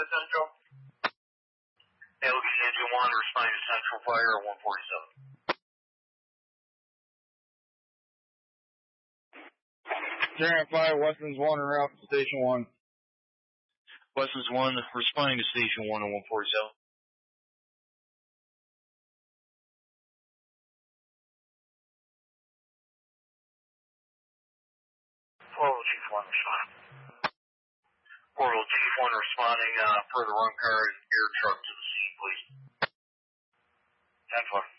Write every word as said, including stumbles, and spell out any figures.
to Central. Allegheny Engine one, responding to Central Fire at one forty-seven. General Fire, Westlands one en route to Station one. Westlands one, responding to Station one at one forty-seven. Orbital Chief one responding. Orbital Chief one responding uh, for the run car and air truck to the scene, please. ten four.